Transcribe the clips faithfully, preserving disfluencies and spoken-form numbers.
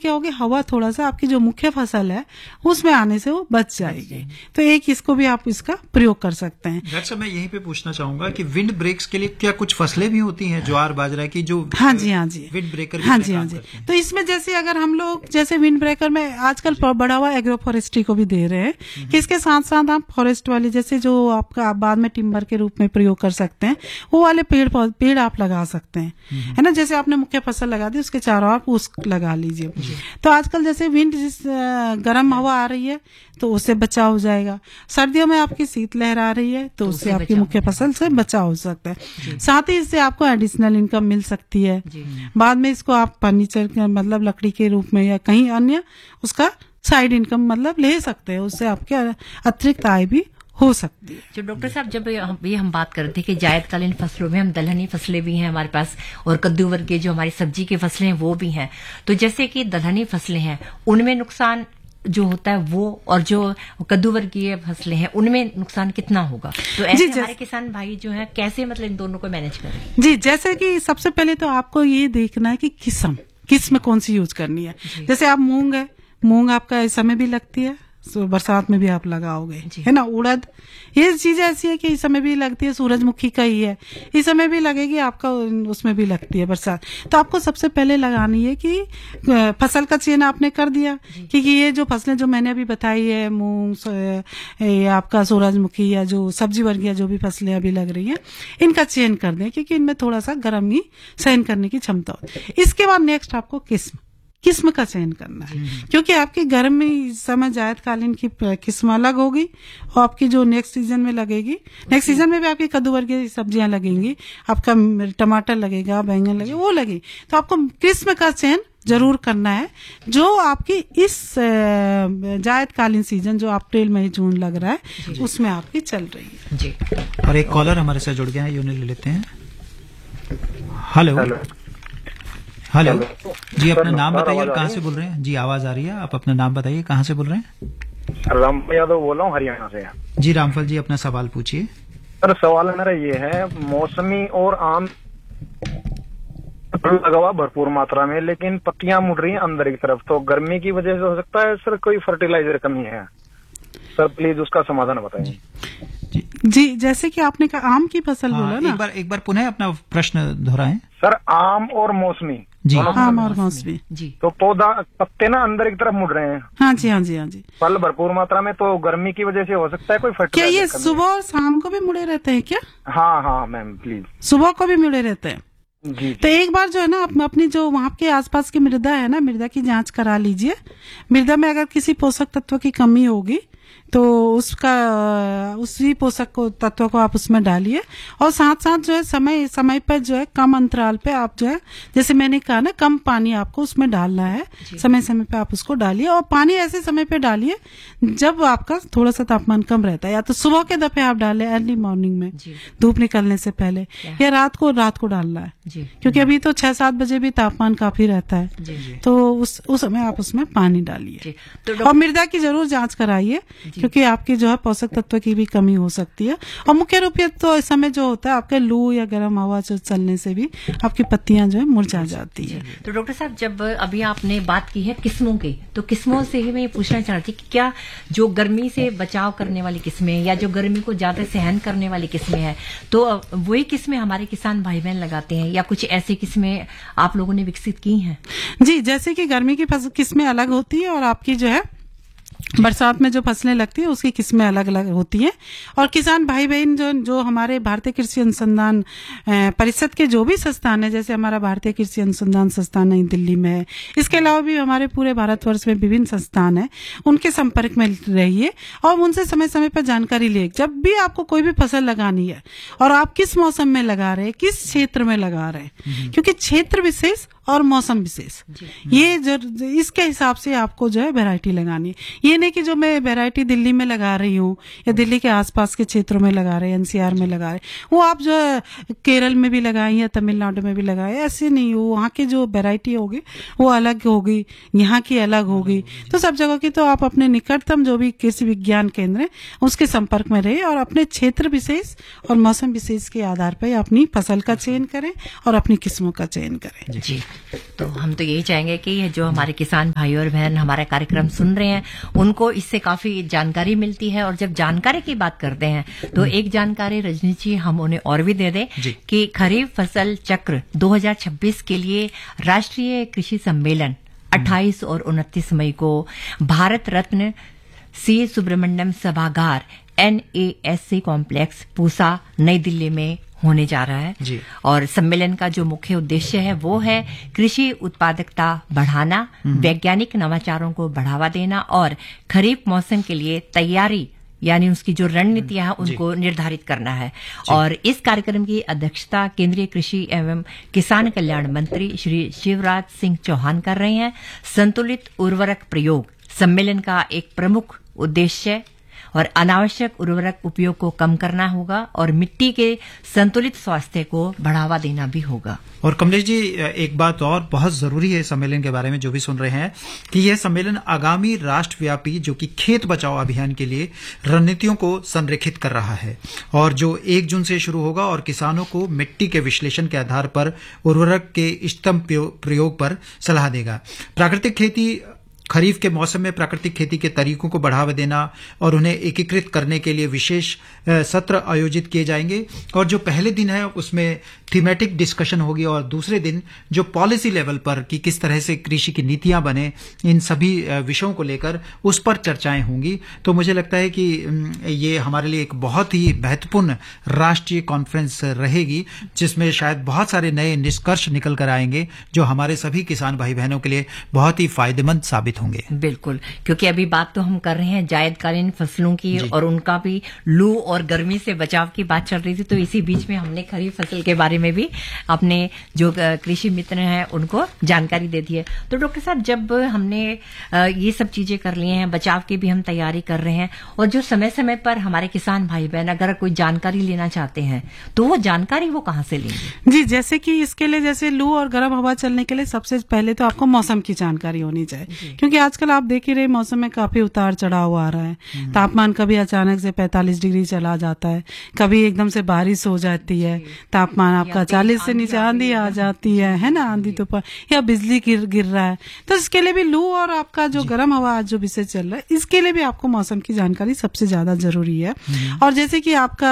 क्या होगी, हवा थोड़ा सा आपकी जो मुख्य फसल है उसमें आने से वो बच जाएगी। तो एक इसको भी आप इसका प्रयोग कर सकते हैं। डॉक्टर साहब मैं यहीं पे पूछना चाहूंगा कि विंड ब्रेक्स के लिए क्या कुछ फसलें भी होती हैं ज्वार बाजरा की जो हाँ जी हाँ जी विंड ब्रेकर हाँ जी हाँ जी तो इसमें जैसे अगर हम लोग जैसे विंड ब्रेकर में आजकल बड़ा हुआ एग्रो फॉरेस्ट्री को भी दे रहे हैं कि इसके साथ साथ आप फॉरेस्ट वाले जैसे जो आपका आप बाद में टिम्बर के रूप में प्रयोग कर सकते हैं वो वाले पेड़ पेड़ आप लगा सकते हैं, है ना। जैसे आपने मुख्य फसल लगा दी उसके चारों ओर पूस लगा लीजिए। तो आजकल जैसे विंड जिस गर्म हवा आ रही है तो उससे बचाव हो जाएगा। सर्दियों में आपकी शीत लहर आ रही है तो उससे आपकी मुख्य फसल से बचाव हो सकता है। साथ ही इससे आपको एडिशनल इनकम मिल सकती है। बाद में इसको आप फर्नीचर मतलब लकड़ी के रूप में या कहीं अन्य उसका साइड इनकम मतलब ले सकते हैं, उससे आपके अतिरिक्त आय भी हो सकती है। जो डॉक्टर साहब जब ये हम बात कर रहे थे कि जायदकालीन फसलों में हम दलहनी फसलें भी हैं हमारे पास और कद्दू वर्ग के जो हमारी सब्जी की फसलें हैं वो भी हैं, तो जैसे कि दलहनी फसलें हैं उनमें नुकसान जो होता है वो और जो कद्दू वर्गीय फसलें हैं उनमें नुकसान कितना होगा, तो ऐसे हमारे किसान भाई जो हैं कैसे मतलब इन दोनों को मैनेज करें? जी जैसे कि सबसे पहले तो आपको ये देखना है कि किस्म किस्म कौन सी यूज करनी है। जैसे आप मूंग है, मूंग आपका इस समय भी लगती है तो बरसात में भी आप लगाओगे, है ना। उड़द ये चीज ऐसी है कि इस समय भी लगती है, सूरजमुखी का ही है इस समय भी लगेगी, आपका उसमें भी लगती है बरसात। तो आपको सबसे पहले लगानी है कि फसल का चयन आपने कर दिया क्योंकि ये जो फसलें जो मैंने अभी बताई है मूंग ये आपका सूरजमुखी या जो सब्जी वर्गीय जो भी फसलें अभी लग रही हैं इनका चयन कर दें क्योंकि इनमें थोड़ा सा गर्मी सहन करने की क्षमता होती है। इसके बाद नेक्स्ट आपको किस्म किस्म का चयन करना है क्योंकि आपकी गर्मी इस समय जायदकालीन की किस्म अलग होगी और आपकी जो नेक्स्ट सीजन में लगेगी, नेक्स्ट सीजन में भी आपकी कद्दू वर्गीय सब्जियां लगेंगी, आपका टमाटर लगेगा, बैंगन लगेगा, वो लगेगी। तो आपको किस्म का चयन जरूर करना है जो आपकी इस जायदकालीन सीजन जो अप्रैल मई जून लग रहा है उसमें आपकी चल रही है जी। और एक कॉलर हमारे साथ जुड़ गया है, यूनिट ले लेते हैं। हेलो हेलो जी, अपना नाम बताइए और कहाँ से बोल रहे हैं? जी आवाज आ रही है, आप अपना नाम बताइए, कहाँ से बोल रहे हैं? रामफल यादव बोल रहा हूँ हरियाणा से। जी रामफल जी अपना सवाल पूछिए। सर सवाल मेरा ये है, मौसमी और आम लगा हुआ भरपूर मात्रा में लेकिन पत्तियां मुड़ रही हैं अंदर की तरफ, तो गर्मी की वजह से हो सकता है सर कोई फर्टिलाइजर कमी है? सर प्लीज उसका समाधान बताइए। जी जैसे कि आपने कहा आम की फसल हाँ, बोला ना, एक बार एक बार पुनः अपना प्रश्न दोहराएं। सर आम और मौसमी जी आम और मौसमी जी तो पौधा पत्ते ना अंदर की तरफ मुड़ रहे हैं। हाँ जी हाँ जी हाँ जी फल भरपूर मात्रा में, तो गर्मी की वजह से हो सकता है कोई क्या फर्टिलाइजर ये कमी सुबह और शाम को भी मुड़े रहते हैं क्या? हाँ हाँ मैम प्लीज। सुबह को भी मुड़े रहते हैं जी तो एक बार जो है ना आप अपनी जो वहाँ के आसपास की मृदा है ना, मृदा की जांच करा लीजिए। मृदा में अगर किसी पोषक तत्व की कमी होगी तो उसका उसी पोषक को तत्व को आप उसमें डालिए और साथ साथ जो है समय समय पर जो है कम अंतराल पे आप जो है जैसे मैंने कहा ना कम पानी आपको उसमें डालना है, समय समय पे आप उसको डालिए और पानी ऐसे समय पे डालिए जब आपका थोड़ा सा तापमान कम रहता है, या तो सुबह के दफे आप डालें अर्ली मॉर्निंग में धूप निकलने से पहले, या रात को रात को डालना है क्योंकि अभी तो छह सात बजे भी तापमान काफी रहता है तो उस उस समय आप उसमें पानी डालिए और मृदा की जरूर जांच कराइए क्योंकि आपकी जो है पोषक तत्व की भी कमी हो सकती है। और मुख्य रूप से तो इस समय जो होता है आपके लू या गर्म हवा चलने से भी आपकी पत्तियां जो है मुरझा जाती है। तो डॉक्टर साहब जब अभी आपने बात की है किस्मों की, तो किस्मों से ही मैं ये पूछना चाह रही थी कि क्या जो गर्मी से बचाव करने वाली किस्में या जो गर्मी को ज्यादा सहन करने वाली किस्में हैं तो वही किस्में हमारे किसान भाई बहन लगाते हैं या कुछ ऐसी किस्में आप लोगों ने विकसित की हैं? जी जैसे कि गर्मी की किस्में अलग होती है और आपकी जो है बरसात में जो फसलें लगती है उसकी किस्में अलग अलग होती हैं। और किसान भाई बहन जो जो हमारे भारतीय कृषि अनुसंधान परिषद के जो भी संस्थान है, जैसे हमारा भारतीय कृषि अनुसंधान संस्थान नई दिल्ली में है, इसके अलावा भी हमारे पूरे भारतवर्ष में विभिन्न संस्थान है, उनके संपर्क में रहिए और उनसे समय समय पर जानकारी लिए। जब भी आपको कोई भी फसल लगानी है और आप किस मौसम में लगा रहे हैं, किस क्षेत्र में लगा रहे हैं, क्योंकि क्षेत्र विशेष और मौसम विशेष ये जो इसके हिसाब से आपको जो है वैरायटी लगानी है। ये नहीं कि जो मैं वैरायटी दिल्ली में लगा रही हूँ या दिल्ली के आसपास के क्षेत्रों में लगा रहे हैं, एनसीआर में लगा रहे हैं, वो आप जो है केरल में भी लगाए या तमिलनाडु में भी लगाए, ऐसे नहीं हो। वहाँ की जो वैरायटी होगी वो अलग होगी, यहाँ की अलग होगी। तो सब जगह की तो आप अपने निकटतम जो भी कृषि विज्ञान केंद्र है उसके संपर्क में रहे और अपने क्षेत्र विशेष और मौसम विशेष के आधार पर अपनी फसल का चयन करें और अपनी किस्मों का चयन करें। जी तो हम तो यही चाहेंगे कि जो हमारे किसान भाई और बहन हमारा कार्यक्रम सुन रहे हैं उनको इससे काफी जानकारी मिलती है। और जब जानकारी की बात करते हैं तो एक जानकारी रजनी जी हम उन्हें और भी दे दें कि खरीफ फसल चक्र दो हज़ार छब्बीस के लिए राष्ट्रीय कृषि सम्मेलन अट्ठाईस और उनतीस मई को भारत रत्न सी सुब्रमण्यम सभागार N A S C complex Pusa नई दिल्ली में होने जा रहा है जी। और सम्मेलन का जो मुख्य उद्देश्य है वो है कृषि उत्पादकता बढ़ाना, वैज्ञानिक नवाचारों को बढ़ावा देना और खरीफ मौसम के लिए तैयारी यानी उसकी जो रणनीतियां हैं उनको निर्धारित करना है। और इस कार्यक्रम की अध्यक्षता केंद्रीय कृषि एवं किसान कल्याण मंत्री श्री शिवराज सिंह चौहान कर रहे हैं। संतुलित उर्वरक प्रयोग सम्मेलन का एक प्रमुख उद्देश्य और अनावश्यक उर्वरक उपयोग को कम करना होगा और मिट्टी के संतुलित स्वास्थ्य को बढ़ावा देना भी होगा। और कमलेश जी, एक बात और बहुत जरूरी है सम्मेलन के बारे में जो भी सुन रहे हैं कि यह सम्मेलन आगामी राष्ट्रव्यापी जो कि खेत बचाओ अभियान के लिए रणनीतियों को संरेखित कर रहा है और जो एक जून से शुरू होगा और किसानों को मिट्टी के विश्लेषण के आधार पर उर्वरक के इष्टतम प्रयोग पर सलाह देगा। प्राकृतिक खेती खरीफ के मौसम में प्राकृतिक खेती के तरीकों को बढ़ावा देना और उन्हें एकीकृत करने के लिए विशेष सत्र आयोजित किए जाएंगे। और जो पहले दिन है उसमें थीमेटिक डिस्कशन होगी और दूसरे दिन जो पॉलिसी लेवल पर कि किस तरह से कृषि की नीतियां बने, इन सभी विषयों को लेकर उस पर चर्चाएं होंगी। तो मुझे लगता है कि ये हमारे लिए एक बहुत ही महत्वपूर्ण राष्ट्रीय कॉन्फ्रेंस रहेगी जिसमें शायद बहुत सारे नए निष्कर्ष निकल कर आएंगे जो हमारे सभी किसान भाई बहनों के लिए बहुत ही फायदेमंद साबित होंगे। बिल्कुल, क्योंकि अभी बात तो हम कर रहे हैं जायदकालीन फसलों की और उनका भी लू और गर्मी से बचाव की बात चल रही थी। तो इसी बीच में हमने खरीफ फसल के बारे में भी अपने जो कृषि मित्र हैं उनको जानकारी दे दी है। तो डॉक्टर साहब, जब हमने ये सब चीजें कर लिए हैं, बचाव की भी हम तैयारी कर रहे हैं और जो समय समय पर हमारे किसान भाई बहन अगर कोई जानकारी लेना चाहते हैं तो वो जानकारी वो कहाँ से लेंगे? जी, जैसे कि इसके लिए जैसे लू और गर्म हवा चलने के लिए सबसे पहले तो आपको मौसम की जानकारी होनी चाहिए, क्योंकि आजकल आप देख ही रहे मौसम में काफी उतार चढ़ाव आ रहा है। तापमान कभी अचानक से पैंतालीस डिग्री चला जाता है, कभी एकदम से बारिश हो जाती है, तापमान आपका चालीस से नीचे, आंधी आ जाती है है ना, आंधी तूफान या बिजली गिर गिर रहा है। तो इसके लिए भी लू और आपका जो गर्म हवा आज जो विषय चल रहा है इसके लिए भी आपको मौसम की जानकारी सबसे ज्यादा जरूरी है। और जैसे कि आपका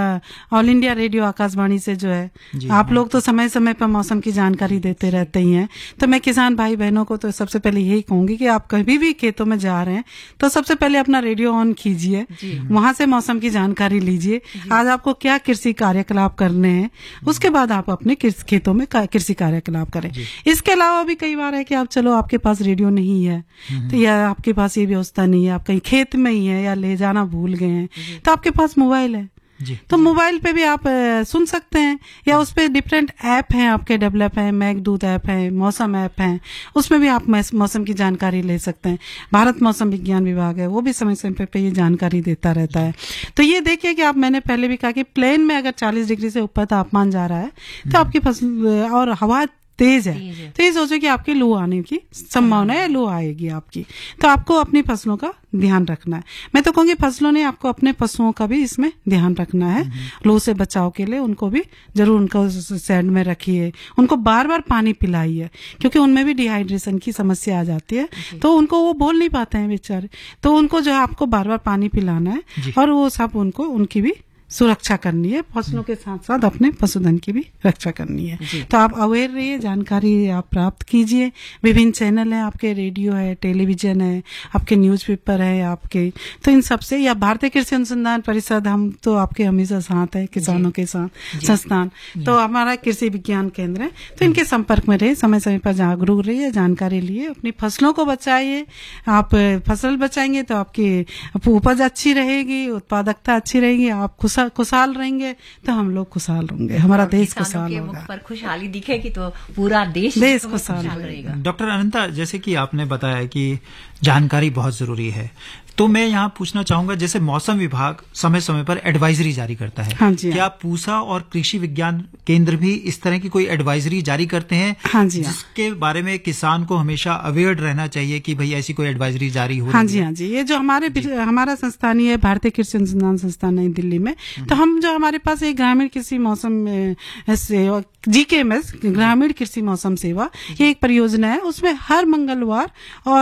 ऑल इंडिया रेडियो आकाशवाणी से जो है आप लोग तो समय समय पर मौसम की जानकारी देते रहते ही हैं। तो मैं किसान भाई बहनों को तो सबसे पहले यही कहूंगी कि आप कभी भी खेतों में जा रहे हैं तो सबसे पहले अपना रेडियो ऑन कीजिए, वहां से मौसम की जानकारी लीजिए, आज आपको क्या कृषि कार्यकलाप करने हैं, उसके बाद आप अपने खेतों में कृषि कार्यकलाप करें। इसके अलावा भी कई बार है कि आप चलो आपके पास रेडियो नहीं है तो या आपके पास ये व्यवस्था नहीं है, आप कहीं खेत में ही है या ले जाना भूल गए हैं, तो आपके पास मोबाइल है जी, तो मोबाइल पे भी आप आ, सुन सकते हैं या उस पे डिफरेंट ऐप हैं आपके डेवलप हैं, मेघदूत ऐप है, मौसम ऐप है, उसमें भी आप मौसम की जानकारी ले सकते हैं। भारत मौसम विज्ञान विभाग है वो भी समय समय पे ये जानकारी देता रहता है। तो ये देखिए कि आप, मैंने पहले भी कहा कि प्लेन में अगर चालीस डिग्री से ऊपर तापमान जा रहा है तो आपकी फसल और हवा तेज है, तेज है तो ये सोचो कि आपकी लू आने की संभावना है, लू आएगी आपकी, तो आपको अपनी फसलों का ध्यान रखना है। मैं तो कहूंगी फसलों ने आपको अपने पशुओं का भी इसमें ध्यान रखना है। लू से बचाव के लिए उनको भी जरूर उनको शेड में रखिए, उनको बार बार पानी पिलाइए, क्योंकि उनमें भी डिहाइड्रेशन की समस्या आ जाती है, तो उनको वो बोल नहीं पाते हैं बेचारे, तो उनको जो है आपको बार बार पानी पिलाना है और वो सब उनको उनकी भी सुरक्षा करनी है, फसलों के साथ साथ अपने पशुधन की भी रक्षा करनी है। तो आप अवेयर रहिए, जानकारी आप प्राप्त कीजिए। विभिन्न चैनल हैं आपके, रेडियो है, टेलीविजन है, आपके न्यूज़पेपर है आपके, तो इन सबसे, या भारतीय कृषि अनुसंधान परिषद, हम तो आपके हमेशा साथ है किसानों के साथ संस्थान, तो हमारा कृषि विज्ञान केंद्र है, तो इनके संपर्क में रहिए, समय समय पर जागरूक रहिए, जानकारी लिए, अपनी फसलों को बचाइए। आप फसल बचाएंगे तो आपकी उपज अच्छी रहेगी, उत्पादकता अच्छी रहेगी, आप खुश खुशहाल रहेंगे तो हम लोग खुशहाल होंगे, हमारा देश खुशहाल होगा। मुख पर खुशहाली दिखेगी तो पूरा देश देश खुशहाल रहेगा। डॉक्टर अनंता, जैसे कि आपने बताया कि जानकारी बहुत जरूरी है, तो मैं यहाँ पूछना चाहूंगा, जैसे मौसम विभाग समय समय पर एडवाइजरी जारी करता है, हाँ जी, क्या पूसा और कृषि विज्ञान केंद्र भी इस तरह की कोई एडवाइजरी जारी करते हैं? हाँ जी, जिसके बारे में किसान को हमेशा अवेयर रहना चाहिए कि भाई ऐसी कोई एडवाइजरी जारी हो? हाँ जी, हाँ जी, ये जो हमारे हमारा संस्थान है भारतीय कृषि अनुसंधान संस्थान नई दिल्ली में, तो हम जो हमारे पास एक ग्रामीण कृषि मौसम अ, सेवा जी के एम एस ग्रामीण कृषि मौसम सेवा, ये एक परियोजना है, उसमें हर मंगलवार और